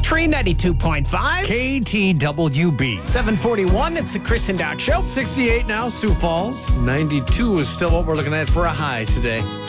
Tree 92.5. KTWB. 741, it's the Chris and Doc Show. 68 now, Sioux Falls. 92 is still what we're looking at for a high today.